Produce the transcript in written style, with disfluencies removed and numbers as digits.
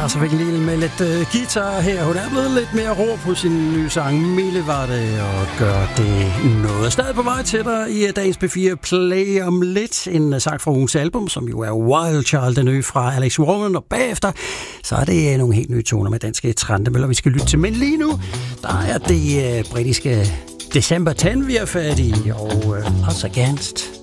så fik en lille med lidt guitar her. Hun er blevet lidt mere rå på sin nye sang. Mille var det, og gør det noget. Stadig på vej til dig i dagens P4 Play om lidt. En sang fra ugens album, som jo er Wild Child, den nye fra Alex Warren. Og bagefter, så er det nogle helt nye toner med danske Trandemøller, vi skal lytte til. Men lige nu, der er det britiske December 10, vi er fat i. Og Odds Against.